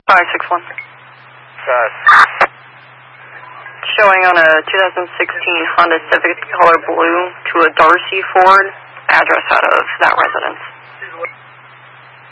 561. Showing on a 2016 Honda Civic color blue to a Darcy Ford, address out of that residence.